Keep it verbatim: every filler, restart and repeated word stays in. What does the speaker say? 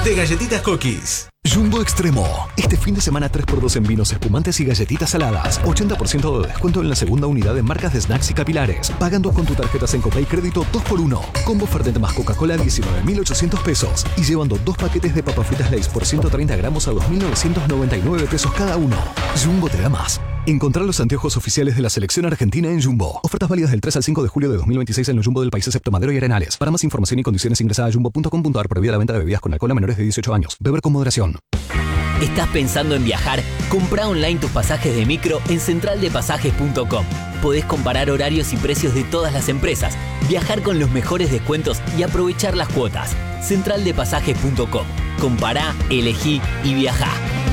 de galletitas Cookies. Jumbo Extremo. Este fin de semana tres por dos en vinos espumantes y galletitas saladas. ochenta por ciento de descuento en la segunda unidad en marcas de snacks y capilares. Pagando con tu tarjeta Sencopay Crédito dos por uno. Combo Fernet más Coca-Cola diecinueve mil ochocientos pesos. Y llevando dos paquetes de papas fritas Lay's por ciento treinta gramos a dos mil novecientos noventa y nueve pesos cada uno. Jumbo te da más. Encontrar los anteojos oficiales de la selección argentina en Jumbo. Ofertas válidas del tres al cinco de julio de dos mil veintiséis en los Jumbo del país excepto Madero y Arenales. Para más información y condiciones ingresa a jumbo punto com punto a r. Prohibida la venta de bebidas con alcohol a menores de dieciocho años. Beber con moderación. ¿Estás pensando en viajar? Comprá online tus pasajes de micro en central de pasajes punto com. Podés comparar horarios y precios de todas las empresas, viajar con los mejores descuentos y aprovechar las cuotas. central de pasajes punto com. Compará, elegí y viajá.